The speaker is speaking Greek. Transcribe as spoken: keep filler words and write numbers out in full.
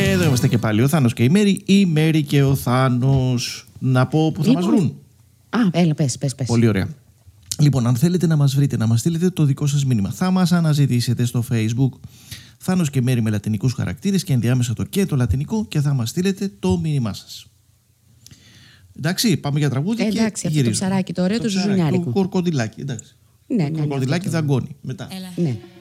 Εδώ είμαστε και πάλι. Ο Θάνος και η Μέρη, η Μέρη και ο Θάνος. Να πω που θα Λοιπόν, μας βρουν. Α, έλα, πες, πες, πες. Πολύ ωραία. Λοιπόν, αν θέλετε να μας βρείτε, να μας στείλετε το δικό σας μήνυμα, θα μας αναζητήσετε στο Facebook Θάνος και Μέρη με λατινικούς χαρακτήρες και ενδιάμεσα το και το λατινικό και θα μας στείλετε το μήνυμά σας. Εντάξει, πάμε για τραγούδι. Ε, και εντάξει, αυτό το γυρίζουμε. ψαράκι το ωραίο, το ψαράκι, ζουζουνιάρικο. Το κορκοντιλάκι, εντάξει. Ναι, Το ναι, ναι, κορκοντιλάκι αυτό το- δαγκώνει μετά. Έλα. Ναι.